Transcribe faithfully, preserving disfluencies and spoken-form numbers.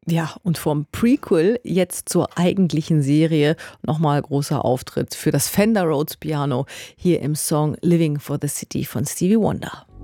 Ja, und vom Prequel jetzt zur eigentlichen Serie nochmal großer Auftritt für das Fender Rhodes Piano hier im Song Living for the City von Stevie Wonder.